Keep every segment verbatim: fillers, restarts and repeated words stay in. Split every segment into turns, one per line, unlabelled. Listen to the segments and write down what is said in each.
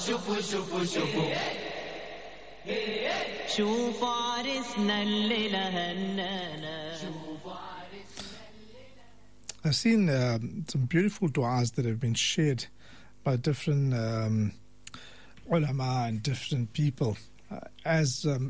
شوفوا شوفوا شوفوا شو فارسنا الليلة هنانا.
I've seen uh, some beautiful du'as that have been shared by different um, ulama and different people. Uh, as um,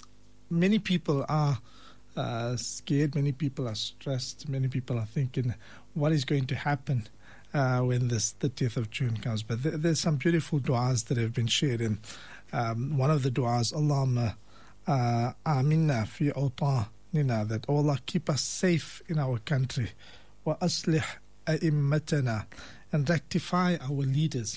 many people are uh, scared, many people are stressed, many people are thinking what is going to happen uh, when this thirtieth of June comes. But th- there's some beautiful du'as that have been shared. And um, one of the du'as, Allahumma uh, aminna fi awtanina, that oh Allah, keep us safe in our country. وَأَصْلِحْ أَئِمَّتَنَا, and rectify our leaders,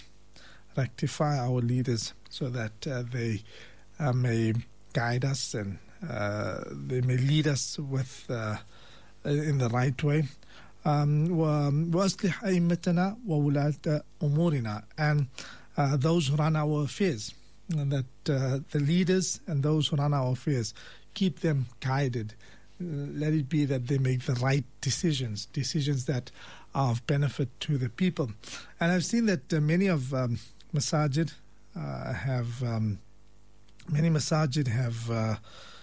rectify our leaders so that uh, they uh, may guide us and uh, they may lead us with uh, in the right way. Um, وَأَصْلِحْ أَئِمَّتَنَا وَوُلَاةَ أُمُورِنَا, and uh, those who run our affairs, and that uh, the leaders and those who run our affairs, keep them guided. Let it be that they make the right decisions, decisions that are of benefit to the people. And I've seen that uh, many of um, masajid uh, have um, many masajid have uh,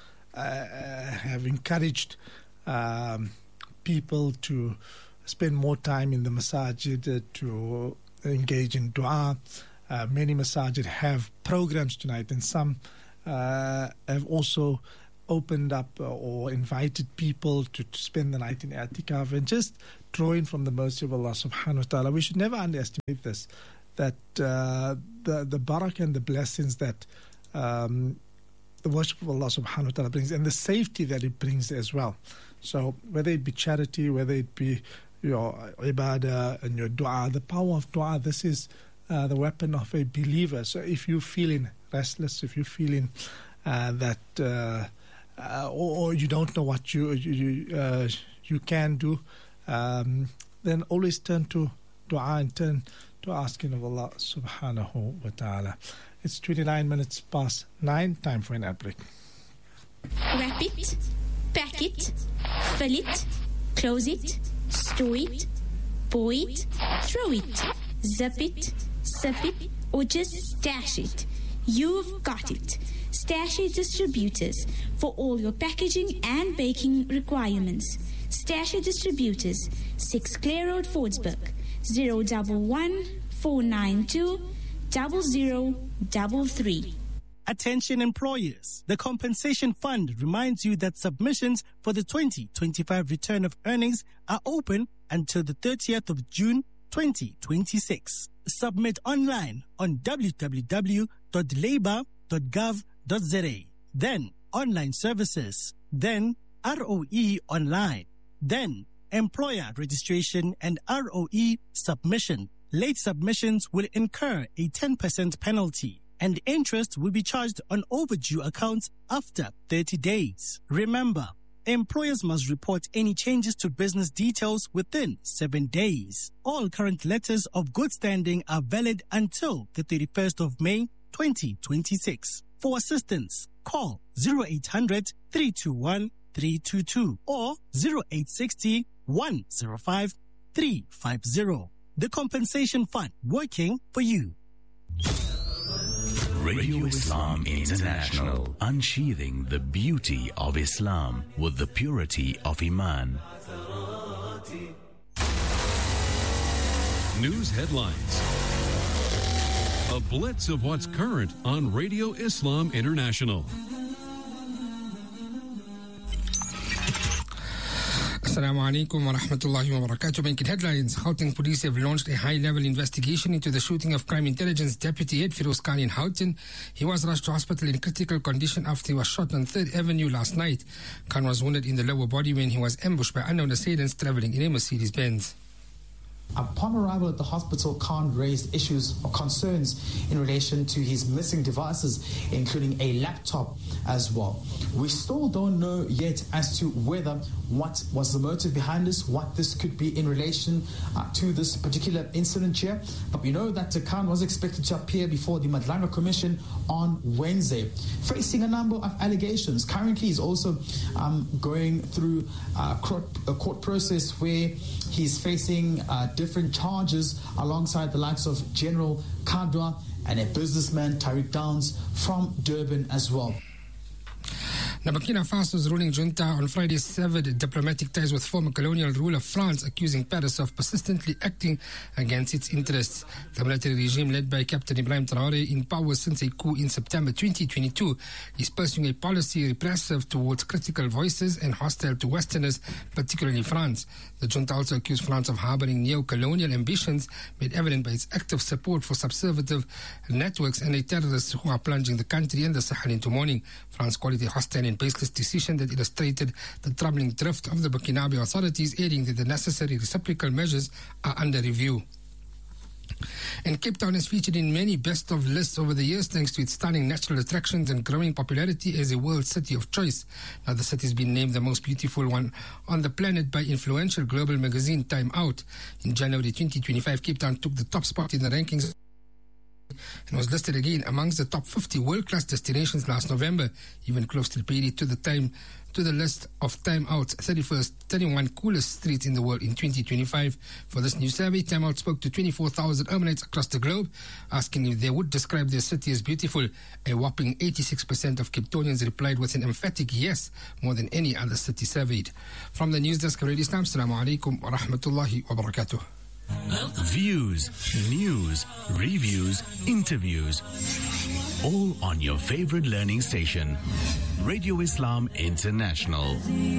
uh, have encouraged um, people to spend more time in the masajid, uh, to engage in dua. Uh, many masajid have programs tonight, and some uh, have also opened up uh, or invited people to, to spend the night in i'tikaf and just drawing from the mercy of Allah subhanahu wa ta'ala. We should never underestimate this, that uh, the, the barakah and the blessings that um, the worship of Allah subhanahu wa ta'ala brings, and the safety that it brings as well. So whether it be charity, whether it be your ibadah and your dua, the power of dua, this is uh, the weapon of a believer. So if you're feeling restless, if you're feeling uh, that uh, Uh, or, or you don't know what you you uh, you can do, um, then always turn to dua and turn to asking of Allah subhanahu wa ta'ala. It's twenty-nine minutes past nine, time for an ad break.
Wrap it, pack it, fill it, close it, store it, pour it, throw it, zip it, sip it, or just stash it. You've got it. Stash Distributors for all your packaging and baking requirements. Stash Distributors, six Clare Road, Fordsburg, zero one one, four nine two, zero zero three three.
Attention employers. The Compensation Fund reminds you that submissions for the twenty twenty-five return of earnings are open until the thirtieth of June twenty twenty-six. Submit online on w w w dot labour dot gov dot z a, then online services, then R O E online, then employer registration and R O E submission. Late submissions will incur a ten percent penalty, and interest will be charged on overdue accounts after thirty days. Remember, employers must report any changes to business details within seven days. All current letters of good standing are valid until the thirty-first of May twenty twenty-six. For assistance, call zero eight hundred, three two one, three two two or zero eight six zero, one zero five, three five zero. The Compensation Fund, working for you.
Radio Islam International, unsheathing the beauty of Islam with the purity of Iman.
News headlines. A blitz of what's current on Radio Islam International.
Assalamu alaikum wa rahmatullahi wa barakatuh. Banking headlines. Gauteng police have launched a high-level investigation into the shooting of Crime Intelligence Deputy Head Firoz Khan in Gauteng. He was rushed to hospital in critical condition after he was shot on third Avenue last night. Khan was wounded in the lower body when he was ambushed by unknown assailants traveling in a Mercedes-Benz.
Upon arrival at the hospital, Khan raised issues or concerns in relation to his missing devices, including a laptop as well. We still don't know yet as to whether what was the motive behind this, what this could be in relation uh, to this particular incident here. But we know that Khan was expected to appear before the Madlanga Commission on Wednesday, facing a number of allegations. Currently, he's also um, going through uh, court, a court process where he's facing uh, different charges alongside the likes of General Kadwa and a businessman, Tariq Downs, from Durban as well.
Now, Burkina Faso's ruling junta on Friday severed diplomatic ties with former colonial ruler France, accusing Paris of persistently acting against its interests. The military regime led by Captain Ibrahim Traoré, in power since a coup in September twenty twenty-two, is pursuing a policy repressive towards critical voices and hostile to Westerners, particularly France. The junta also accused France of harboring neo-colonial ambitions, made evident by its active support for subversive networks and the terrorists who are plunging the country and the Sahel into mourning. France called it a hostile and baseless decision that illustrated the troubling drift of the Burkinabe authorities, adding that the necessary reciprocal measures are under review. And Cape Town is featured in many best-of lists over the years thanks to its stunning natural attractions and growing popularity as a world city of choice. Now, the city has been named the most beautiful one on the planet by influential global magazine Time Out. In January twenty twenty-five, Cape Town took the top spot in the rankings and was listed again amongst the top fifty world-class destinations last November, even closely paid to the time to the list of Time Out's thirty-first, thirty-one coolest streets in the world in twenty twenty-five. For this new survey, Time Out spoke to twenty-four thousand urbanites across the globe, asking if they would describe their city as beautiful. A whopping eighty-six percent of Cape Townians replied with an emphatic yes, more than any other city surveyed. From the news desk of Radio Islam, Assalamu alaikum wa rahmatullahi wa barakatuh.
Views, news, reviews, interviews. All on your favorite learning station. Radio Islam International.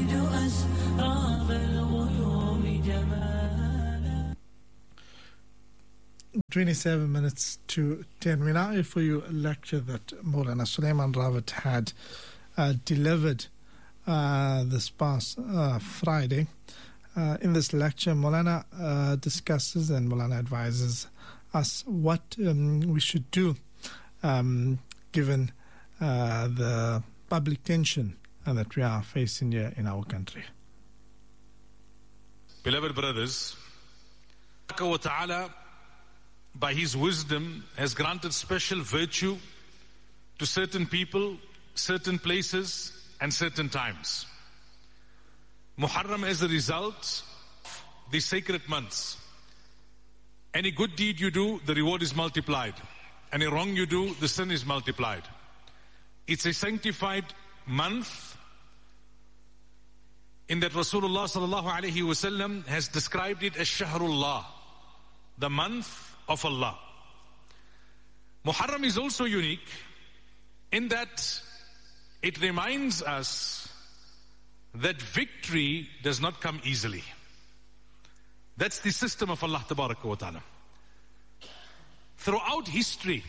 twenty-seven minutes to ten. We now have for you a lecture that Maulana Sulaiman Rawat had uh, delivered uh, this past uh, Friday. Uh, in this lecture, Maulana uh, discusses and Maulana advises us what um, we should do um, given uh, the public tension uh, that we are facing here in our country.
Beloved brothers, Allah Ta'ala, by His wisdom, has granted special virtue to certain people, certain places, and certain times. Muharram, as a result, the sacred months. Any good deed you do, the reward is multiplied. Any wrong you do, the sin is multiplied. It's a sanctified month in that Rasulullah sallallahu alaihi wasallam has described it as Shahrullah, the month of Allah. Muharram is also unique in that it reminds us that victory does not come easily. That's the system of Allah Tabaraka wa Ta'ala. Throughout history,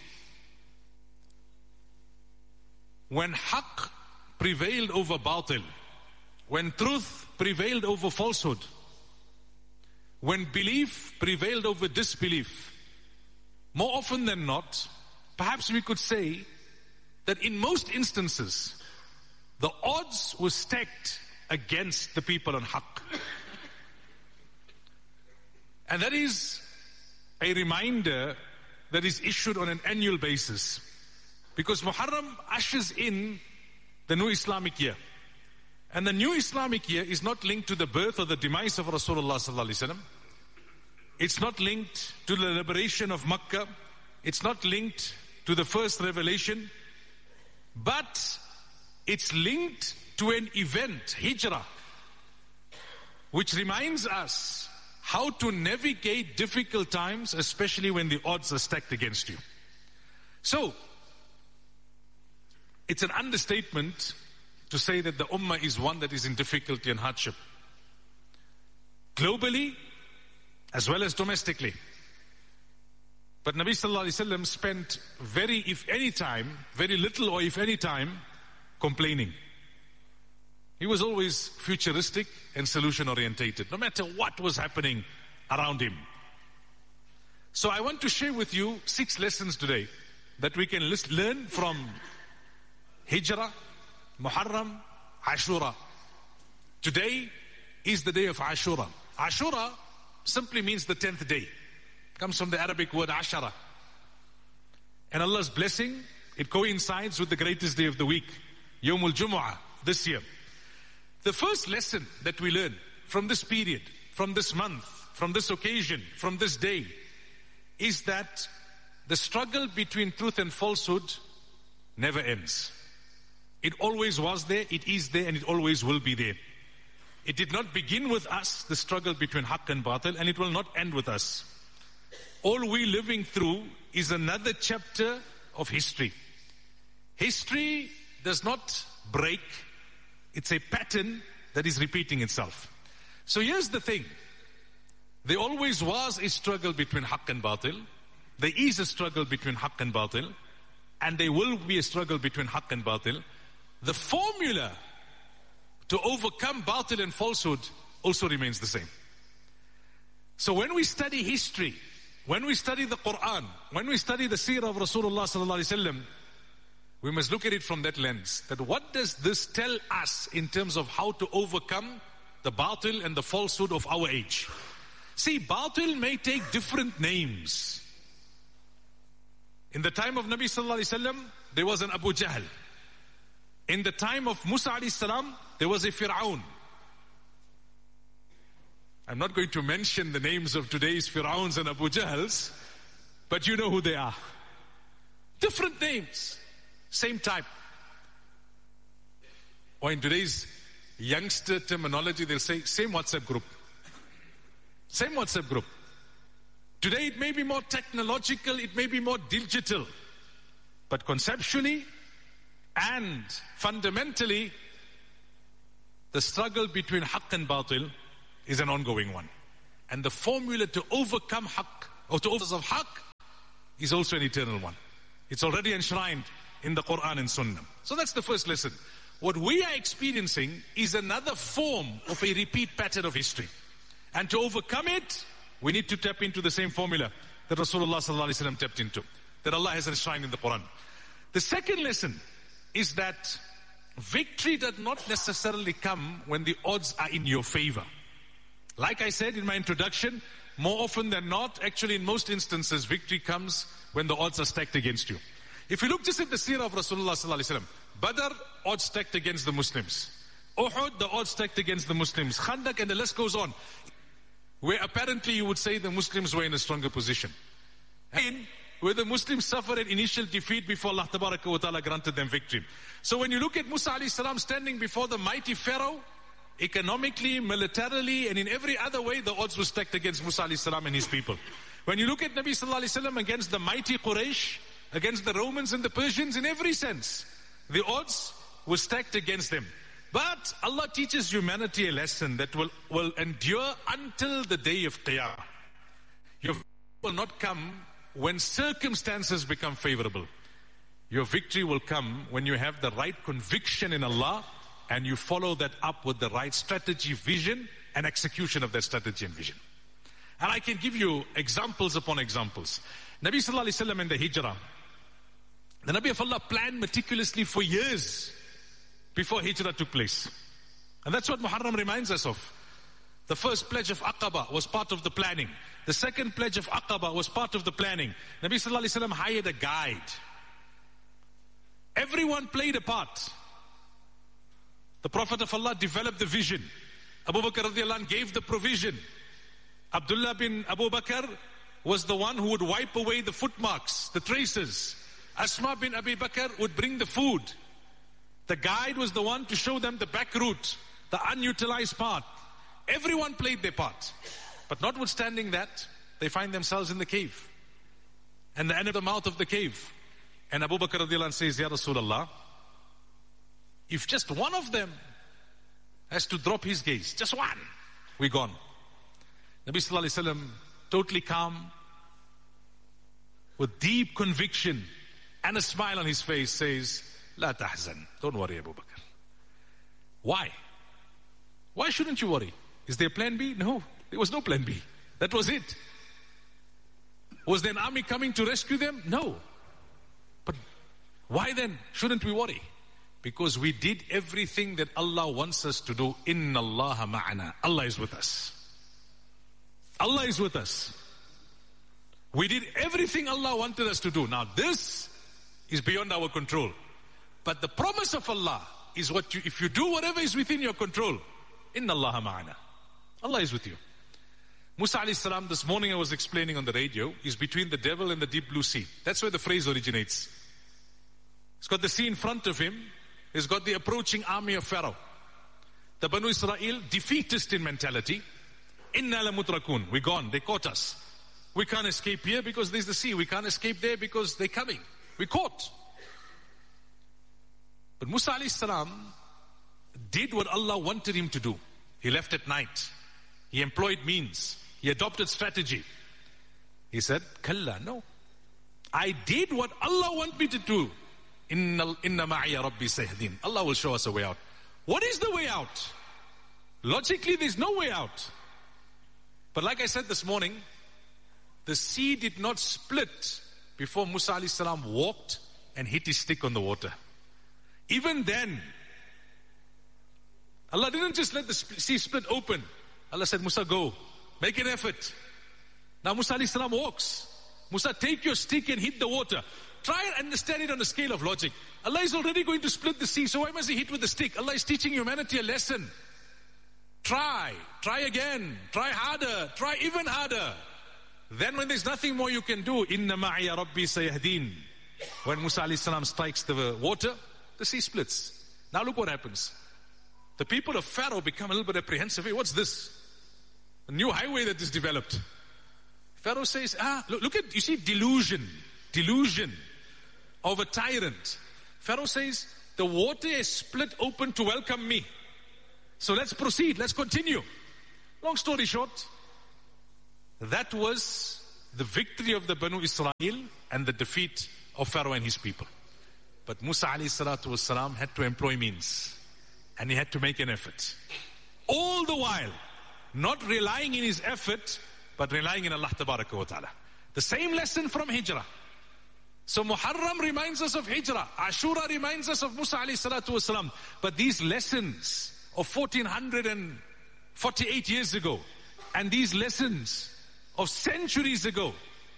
when haqq prevailed over batil, when truth prevailed over falsehood, when belief prevailed over disbelief, more often than not, perhaps we could say that in most instances, the odds were stacked against the people on haqq. And that is a reminder that is issued on an annual basis, because Muharram ushers in the new Islamic year. And the new Islamic year is not linked to the birth or the demise of Rasulullah sallallahu alaihi wasallam. It's not linked to the liberation of Makkah. It's not linked to the first revelation. But it's linked to an event, Hijrah, which reminds us how to navigate difficult times, especially when the odds are stacked against you. So, it's an understatement to say that the Ummah is one that is in difficulty and hardship. Globally, as well as domestically. But Nabi Sallallahu Alaihi Wasallam spent very, if any time, very little or if any time, complaining. He was always futuristic and solution orientated, no matter what was happening around him. So I want to share with you six lessons today that we can list, learn from Hijrah, Muharram, Ashura. Today is the day of Ashura. Ashura simply means the tenth day. It comes from the Arabic word Ashara. And Allah's blessing, it coincides with the greatest day of the week, Yawmul Jumu'ah, this year. The first lesson that we learn from this period, from this month, from this occasion, from this day, is that the struggle between truth and falsehood never ends. It always was there, it is there, and it always will be there. It did not begin with us, the struggle between haqq and batil, and it will not end with us. All we're living through is another chapter of history. History does not break. It's a pattern that is repeating itself. So here's the thing. There always was a struggle between haqq and batil. There is a struggle between haqq and batil. And there will be a struggle between haqq and batil. The formula to overcome batil and falsehood also remains the same. So when we study history, when we study the Quran, when we study the seerah of Rasulullah sallallahu alaihi wasallam, we must look at it from that lens. That what does this tell us in terms of how to overcome the batil and the falsehood of our age? See, batil may take different names. In the time of Nabi sallallahu alaihi wasallam, there was an Abu Jahl. In the time of Musa alayhi salam, there was a Fir'aun. I'm not going to mention the names of today's Fir'auns and Abu Jahls, but you know who they are. Different names, same type. Or in today's youngster terminology, they'll say, same WhatsApp group. Same WhatsApp group. Today it may be more technological, it may be more digital, but conceptually and fundamentally, the struggle between haqq and batil is an ongoing one. And the formula to overcome haqq, or to overcome haqq, is also an eternal one. It's already enshrined in the Quran and Sunnah. So that's the first lesson. What we are experiencing is another form of a repeat pattern of history. And to overcome it, we need to tap into the same formula that Rasulullah sallallahu alaihi wasallam tapped into, that Allah has enshrined in the Quran. The second lesson is that victory does not necessarily come when the odds are in your favor. Like I said in my introduction, more often than not, actually in most instances, victory comes when the odds are stacked against you. If you look just at the seerah of Rasulullah sallallahu alaihi wasallam, Badr, odds stacked against the Muslims. Uhud, the odds stacked against the Muslims. Khandaq, and the list goes on. Where apparently you would say the Muslims were in a stronger position. And where the Muslims suffered an initial defeat before Allah Tabaraka wa Ta'ala granted them victory. So when you look at Musa alayhi salam standing before the mighty Pharaoh, economically, militarily, and in every other way, the odds were stacked against Musa alayhi salam and his people. When you look at Nabi sallallahu alayhi wasallam against the mighty Quraysh, against the Romans and the Persians, in every sense, the odds were stacked against them. But Allah teaches humanity a lesson that will, will endure until the day of Qiyamah. Your victory will not come when circumstances become favorable. Your victory will come when you have the right conviction in Allah and you follow that up with the right strategy, vision, and execution of that strategy and vision. And I can give you examples upon examples. Nabi sallallahu alaihi wasallam in the Hijrah, the Nabi of Allah planned meticulously for years before Hijrah took place. And that's what Muharram reminds us of. The first pledge of Aqaba was part of the planning. The second pledge of Aqaba was part of the planning. Nabi sallallahu alaihi wasallam hired a guide. Everyone played a part. The Prophet of Allah developed the vision. Abu Bakr radiallahu anh gave the provision. Abdullah bin Abu Bakr was the one who would wipe away the footmarks, the traces. Asma bin Abi Bakr would bring the food. The guide was the one to show them the back route, the unutilized part. Everyone played their part. But notwithstanding that, they find themselves in the cave. And the end of the mouth of the cave. And Abu Bakr radiallahu anh says, Ya Rasulullah, if just one of them has to drop his gaze, just one, we're gone. Nabi sallallahu alaihi wasallam, totally calm, with deep conviction and a smile on his face, says, La tahzan, don't worry, Abu Bakr. Why? Why shouldn't you worry? Is there plan B? No, there was no plan B. That was it. Was there an army coming to rescue them? No. But why then shouldn't we worry? Because we did everything that Allah wants us to do. Inna Allaha ma'ana. Allah is with us. Allah is with us. We did everything Allah wanted us to do. Now this is beyond our control. But the promise of Allah is what you, if you do whatever is within your control, Inna Allaha ma'ana. Allah is with you. Musa alayhi salam, this morning I was explaining on the radio, is between the devil and the deep blue sea. That's where the phrase originates. He's got the sea in front of him. He's got the approaching army of Pharaoh. The Banu Israel, defeatist in mentality. Inna la mutrakun. We're gone. They caught us. We can't escape here because there's the sea. We can't escape there because they're coming. We're caught. But Musa alayhi salam did what Allah wanted him to do. He left at night. He employed means. He adopted strategy. He said, Kalla, no. I did what Allah wanted me to do. Inna inna ma'iya rabbi sayahdin. Allah will show us a way out. What is the way out? Logically, there's no way out. But like I said this morning, the sea did not split before Musa alayhi salam walked and hit his stick on the water. Even then, Allah didn't just let the sea split open. Allah said, Musa, go. Make an effort. Now Musa alayhi salam walks. Musa, take your stick and hit the water. Try and understand it on the scale of logic. Allah is already going to split the sea, so why must he hit with the stick? Allah is teaching humanity a lesson. Try. Try again. Try harder. Try even harder. Then when there's nothing more you can do, Inna ma'iya rabbi sayahdin. When Musa alayhi salam strikes the water, the sea splits. Now look what happens. The people of Pharaoh become a little bit apprehensive. Hey, what's this? A new highway that is developed. Pharaoh says, ah, look, look at, you see, delusion. Delusion of a tyrant. Pharaoh says, the water is split open to welcome me. So let's proceed, let's continue. Long story short, that was the victory of the Banu Israel and the defeat of Pharaoh and his people. But Musa alayhi salatu wasalam had to employ means. And he had to make an effort. All the while, not relying in his effort, but relying in Allah tabaraka wa ta'ala. The same lesson from Hijrah. So Muharram reminds us of Hijrah. Ashura reminds us of Musa alayhi salatu wasalam. But these lessons of fourteen forty-eight years ago, and these lessons of centuries ago,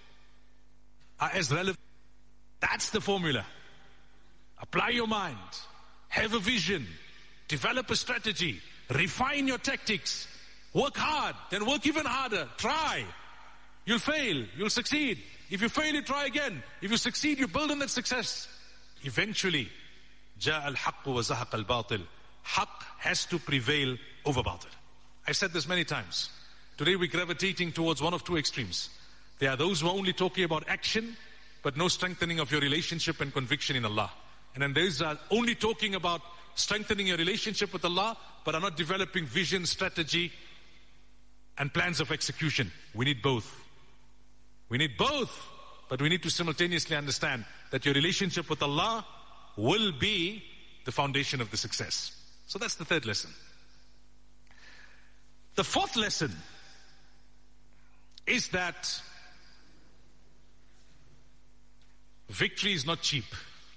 are as relevant. That's the formula. Apply your mind. Have a vision. Develop a strategy. Refine your tactics. Work hard. Then work even harder. Try. You'll fail. You'll succeed. If you fail, you try again. If you succeed, you build on that success. Eventually, جاء الحق وزهق الباطل. Haqq has to prevail over batil. I've said this many times. Today we're gravitating towards one of two extremes. There are those who are only talking about action, but no strengthening of your relationship and conviction in Allah. And then those are only talking about strengthening your relationship with Allah, but are not developing vision, strategy, and plans of execution. We need both. We need both, but we need to simultaneously understand that your relationship with Allah will be the foundation of the success. So that's the third lesson. The fourth lesson is that victory is not cheap.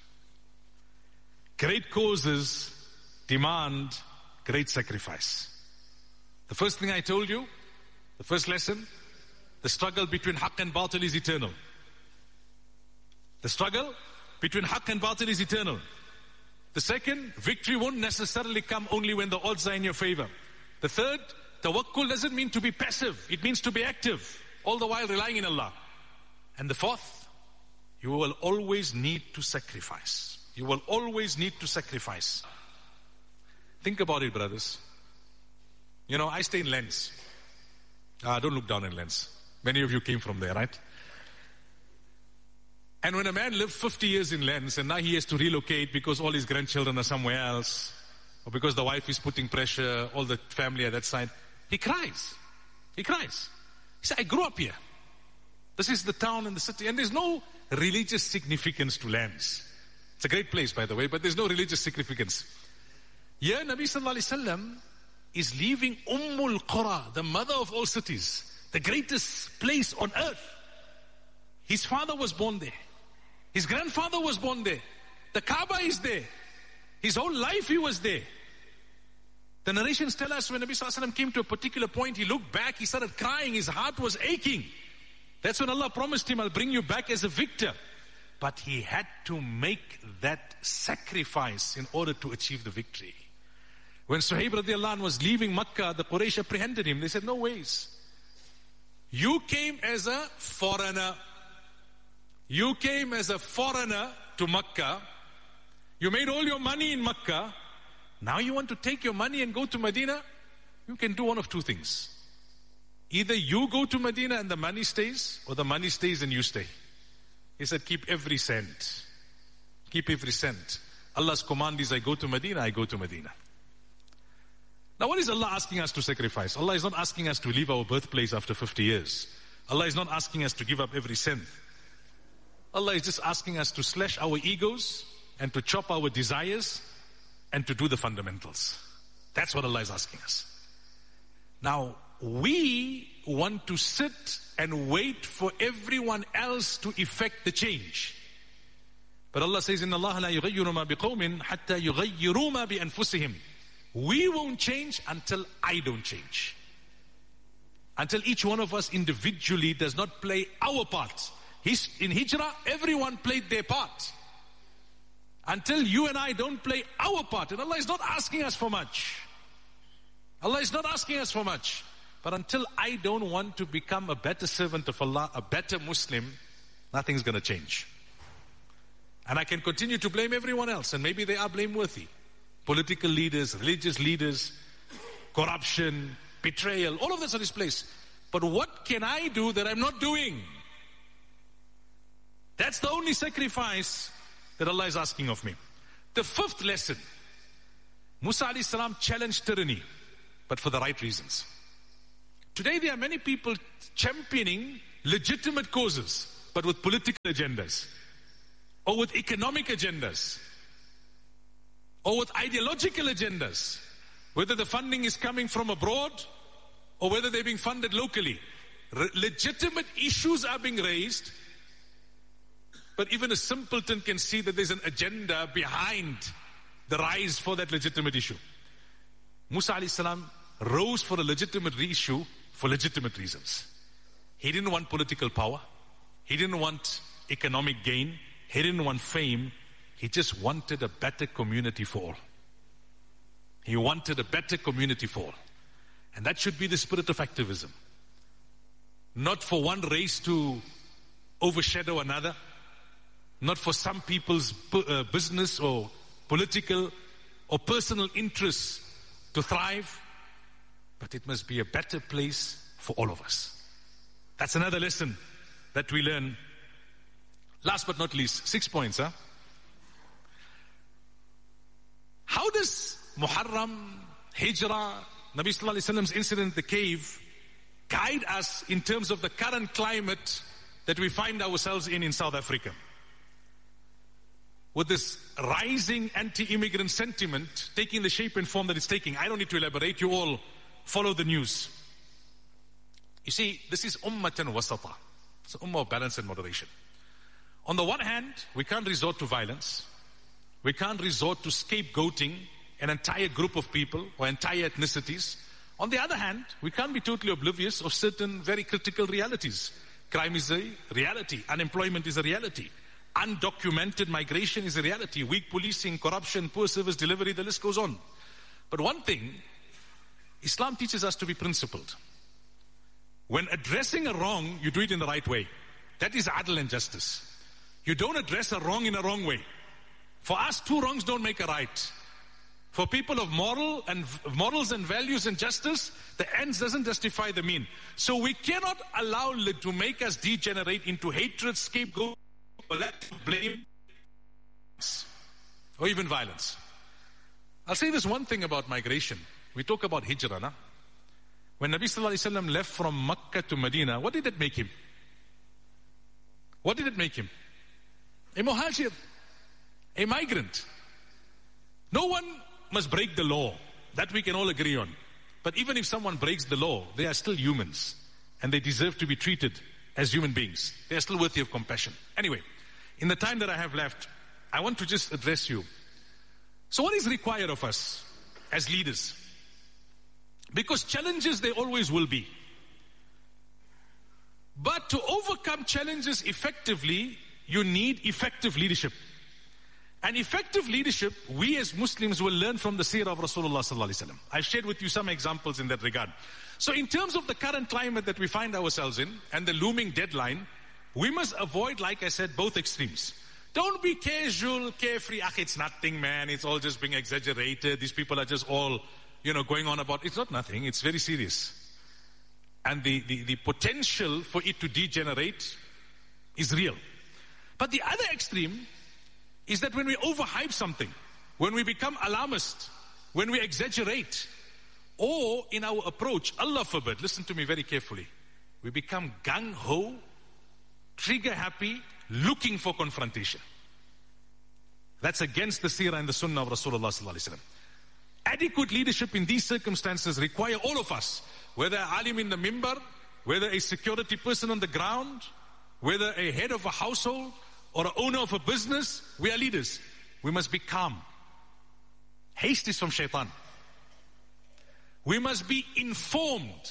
Great causes demand great sacrifice. The first thing I told you, the first lesson, the struggle between haqq and batil is eternal. The struggle between haqq and batil is eternal. The second, victory won't necessarily come only when the odds are in your favor. The third, tawakkul doesn't mean to be passive. It means to be active, all the while relying in Allah. And the fourth, you will always need to sacrifice. You will always need to sacrifice. Think about it, brothers. You know, I stay in Lens. Ah, don't look down in Lens. Many of you came from there, right? And when a man lived fifty years in Lens and now he has to relocate because all his grandchildren are somewhere else, or because the wife is putting pressure, all the family at that side, he cries. He cries. He said, I grew up here. This is the town and the city, and there's no religious significance to Lens. It's a great place, by the way, but there's no religious significance. Here, Nabi Sallallahu Alaihi Wasallam is leaving Ummul Qura, the mother of all cities, the greatest place on earth. His father was born there. His grandfather was born there. The Kaaba is there. His whole life he was there. The narrations tell us when Nabi Sallallahu Alaihi Wasallam came to a particular point, he looked back, he started crying, his heart was aching. That's when Allah promised him, I'll bring you back as a victor. But he had to make that sacrifice in order to achieve the victory. When Suhaib radiallahu anh was leaving Makkah, the Quraysh apprehended him. They said, no ways. You came as a foreigner. You came as a foreigner to Makkah. You made all your money in Makkah. Now you want to take your money and go to Medina? You can do one of two things. Either you go to Medina and the money stays, or the money stays and you stay. He said, keep every cent. Keep every cent. Allah's command is, I go to Medina, I go to Medina. Now what is Allah asking us to sacrifice? Allah is not asking us to leave our birthplace after fifty years. Allah is not asking us to give up every cent. Allah is just asking us to slash our egos and to chop our desires and to do the fundamentals. That's what Allah is asking us. Now, we want to sit and wait for everyone else to effect the change. But Allah says, إِنَّ اللَّهَ لَا يُغَيِّرُ مَا بِقَوْمٍ حَتَّى يُغَيِّرُوا مَا بِأَنفُسِهِمْ. We won't change until I don't change. Until each one of us individually does not play our part. In Hijrah, everyone played their part. Until you and I don't play our part. And Allah is not asking us for much. Allah is not asking us for much. But until I don't want to become a better servant of Allah, a better Muslim, nothing's going to change. And I can continue to blame everyone else, and maybe they are blameworthy. Political leaders, religious leaders, corruption, betrayal, all of this on its place. But what can I do that I'm not doing? That's the only sacrifice that Allah is asking of me. The fifth lesson, Musa alayhi salam challenged tyranny, but for the right reasons. Today there are many people championing legitimate causes, but with political agendas, or with economic agendas, or with ideological agendas, whether the funding is coming from abroad, or whether they're being funded locally. Re- legitimate issues are being raised, but even a simpleton can see that there's an agenda behind the rise for that legitimate issue. Musa alayhi salam rose for a legitimate issue for legitimate reasons. He didn't want political power. He didn't want economic gain. He didn't want fame. He just wanted a better community for all. He wanted a better community for all. And that should be the spirit of activism. Not for one race to overshadow another. Not for some people's uh, business or political or personal interests to thrive. But it must be a better place for all of us. That's another lesson that we learn. Last but not least, six points, huh? How does Muharram, Hijrah, Nabi Sallallahu Alaihi Wasallam's incident in the cave guide us in terms of the current climate that we find ourselves in in South Africa? With this rising anti-immigrant sentiment taking the shape and form that it's taking. I don't need to elaborate, you all follow the news. You see, this is ummatan wasata. It's an ummah of balance and moderation. On the one hand, we can't resort to violence. We can't resort to scapegoating an entire group of people or entire ethnicities. On the other hand, we can't be totally oblivious of certain very critical realities. Crime is a reality. Unemployment is a reality. Undocumented migration is a reality. Weak policing, corruption, poor service delivery, the list goes on. But one thing, Islam teaches us to be principled. When addressing a wrong, you do it in the right way. That is adl and justice. You don't address a wrong in a wrong way. For us, two wrongs don't make a right. For people of moral and morals and values and justice, the ends doesn't justify the mean. So we cannot allow it to make us degenerate into hatred, scapegoat, blame, or even violence. I'll say this one thing about migration. We talk about hijrah, na? When Nabi Sallallahu Alaihi Wasallam left from Makkah to Medina, what did it make him? What did it make him? A muhajir, a migrant. No one must break the law. That we can all agree on. But even if someone breaks the law, they are still humans. And they deserve to be treated as human beings. They are still worthy of compassion. Anyway, in the time that I have left, I want to just address you. So what is required of us as leaders? Because challenges, they always will be. But to overcome challenges effectively, you need effective leadership. And effective leadership, we as Muslims will learn from the seerah of Rasulullah sallallahu alaihi wasallam. I've shared with you some examples in that regard. So in terms of the current climate that we find ourselves in and the looming deadline, we must avoid, like I said, both extremes. Don't be casual, carefree. Ah, it's nothing, man. It's all just being exaggerated. These people are just all, you know, going on about. It's not nothing. It's very serious. And the, the, the potential for it to degenerate is real. But the other extreme is that when we overhype something, when we become alarmist, when we exaggerate, or in our approach, Allah forbid, listen to me very carefully, we become gung-ho, trigger-happy, looking for confrontation. That's against the seerah and the sunnah of Rasulullah sallallahu alaihi wasallam. Adequate leadership in these circumstances require all of us, whether alim in the mimbar, whether a security person on the ground, whether a head of a household, or an owner of a business, we are leaders. We must be calm. Haste is from shaitan. We must be informed.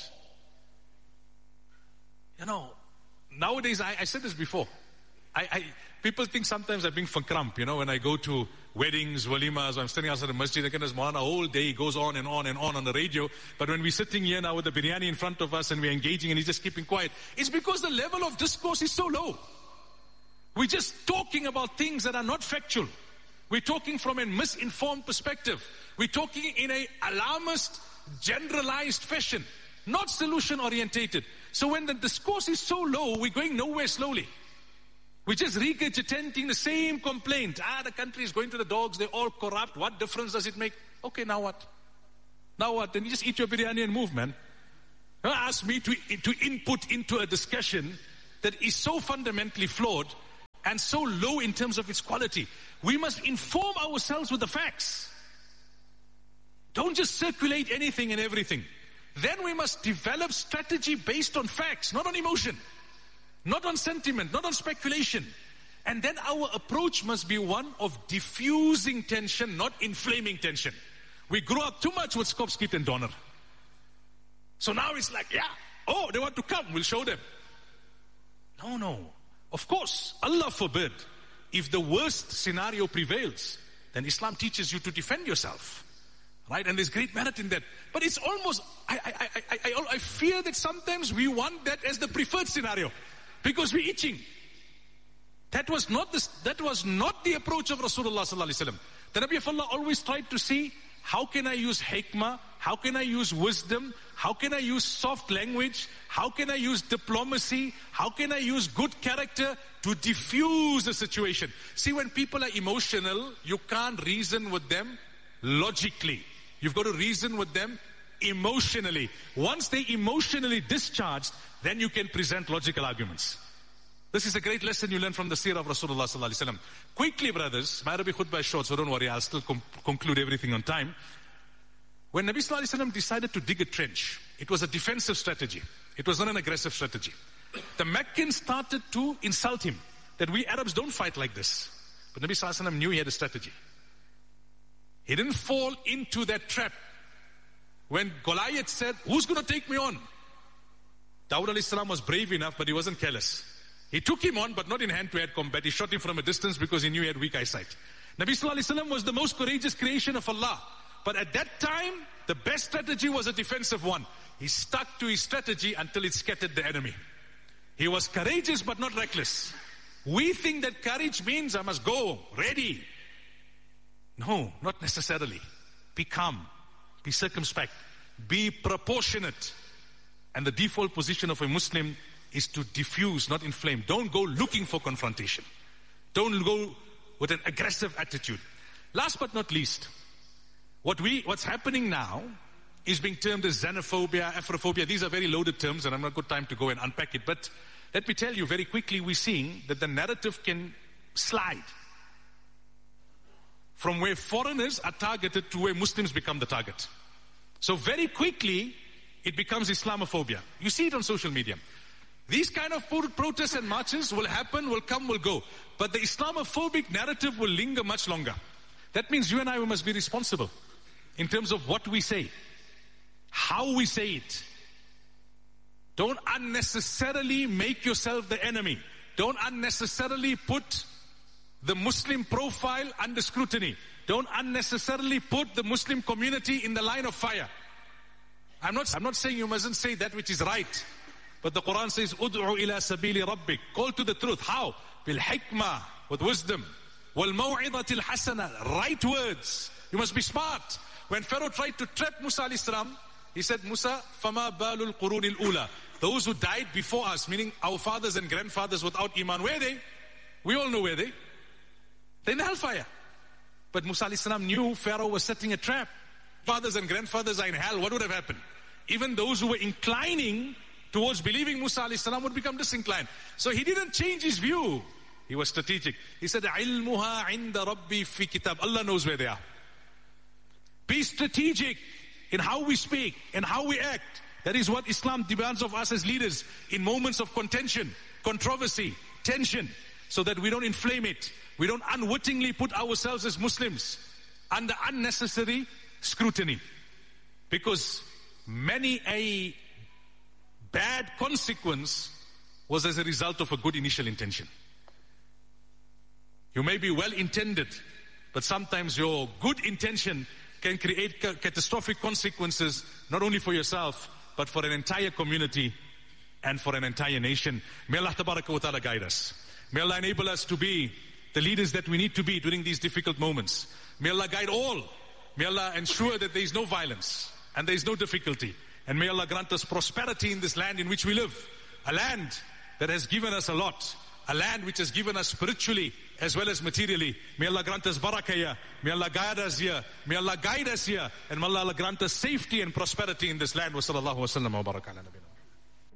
You know, nowadays, I, I said this before. I, I people think sometimes I'm being verkramp, you know, when I go to weddings, walimas, or I'm standing outside the masjid, again, as Maulana, a whole day goes on and on and on on the radio. But when we're sitting here now with the biryani in front of us and we're engaging and he's just keeping quiet, it's because the level of discourse is so low. We're just talking about things that are not factual. We're talking from a misinformed perspective. We're talking in a alarmist, generalized fashion, not solution orientated. So when the discourse is so low, we're going nowhere slowly. We're just regurgitating the same complaint. Ah, the country is going to the dogs, they're all corrupt. What difference does it make? Okay, now what? Now what? Then you just eat your biryani and move, man. Don't ask me to, to input into a discussion that is so fundamentally flawed and so low in terms of its quality. We must inform ourselves with the facts. Don't just circulate anything and everything. Then we must develop strategy based on facts, not on emotion, not on sentiment, not on speculation. And then our approach must be one of diffusing tension, not inflaming tension. We grew up too much with Skopskit and Donner. So now it's like, yeah, oh, they want to come, we'll show them. No, no. Of course, Allah forbid, if the worst scenario prevails, then Islam teaches you to defend yourself. Right? And there's great merit in that. But it's almost, I, I, I, I, I, I fear that sometimes we want that as the preferred scenario. Because we're itching. That was not the, that was not the approach of Rasulullah sallallahu alaihi wasallam. The Nabi of Allah always tried to see, how can I use hikmah? How can I use wisdom? How can I use soft language? How can I use diplomacy? How can I use good character to diffuse a situation? See, when people are emotional, you can't reason with them logically. You've got to reason with them emotionally. Once they emotionally discharged, then you can present logical arguments. This is a great lesson you learn from the seerah of Rasulullah sallallahu alaihi wasallam. Quickly, brothers, my Arabic khutbah is short, so don't worry, I'll still com- conclude everything on time. When Nabi sallallahu alaihi wasallam decided to dig a trench, it was a defensive strategy. It was not an aggressive strategy. The Meccans started to insult him, that we Arabs don't fight like this. But Nabi sallallahu alaihi wasallam knew he had a strategy. He didn't fall into that trap. When Goliath said, who's going to take me on? Dawud alayhi salam was brave enough, but he wasn't careless. He took him on, but not in hand-to-hand combat. He shot him from a distance because he knew he had weak eyesight. Nabi sallallahu alaihi wasallam was the most courageous creation of Allah. But at that time, the best strategy was a defensive one. He stuck to his strategy until it scattered the enemy. He was courageous, but not reckless. We think that courage means I must go, ready. No, not necessarily. Be calm. Be circumspect. Be proportionate. And the default position of a Muslim is to diffuse, not inflame. Don't go looking for confrontation. Don't go with an aggressive attitude. Last but not least, what we, what's happening now is being termed as xenophobia, Afrophobia. These are very loaded terms and I'm not got time to go and unpack it. But let me tell you very quickly, we're seeing that the narrative can slide from where foreigners are targeted to where Muslims become the target. So very quickly, it becomes Islamophobia. You see it on social media. These kind of protests and marches will happen, will come, will go. But the Islamophobic narrative will linger much longer. That means you and I must be responsible in terms of what we say, how we say it. Don't unnecessarily make yourself the enemy. Don't unnecessarily put the Muslim profile under scrutiny. Don't unnecessarily put the Muslim community in the line of fire. I'm not, I'm not saying you mustn't say that which is right. But the Quran says, Ud'u ila sabili rabbik. Call to the truth. How? Bil hikmah, with wisdom. Wal maw'idatil hasana, right words. You must be smart. When Pharaoh tried to trap Musa alayhi salam, he said, Musa, fama balul qurunil ula. Those who died before us, meaning our fathers and grandfathers without iman, where are they? We all know where they. They're in the hellfire. But Musa alayhi salam knew Pharaoh was setting a trap. Fathers and grandfathers are in hell. What would have happened? Even those who were inclining towards believing Musa alayhi salam would become disinclined. So he didn't change his view. He was strategic. He said, "Ilmuha inda Rabbi fi kitab." Allah knows where they are. Be strategic in how we speak and how we act. That is what Islam demands of us as leaders in moments of contention, controversy, tension, so that we don't inflame it. We don't unwittingly put ourselves as Muslims under unnecessary scrutiny. Because many a bad consequence was as a result of a good initial intention. You may be well intended, but sometimes your good intention can create ca- catastrophic consequences, not only for yourself, but for an entire community and for an entire nation. May Allah tabaraka wa ta'ala guide us. May Allah enable us to be the leaders that we need to be during these difficult moments. May Allah guide all. May Allah ensure that there is no violence and there is no difficulty. And may Allah grant us prosperity in this land in which we live. A land that has given us a lot. A land which has given us spiritually as well as materially. May Allah grant us barakah here. May Allah guide us here. May Allah guide us here. And may Allah grant us safety and prosperity in this land. Wa sallallahu wa sallam wa baraka ala nabina.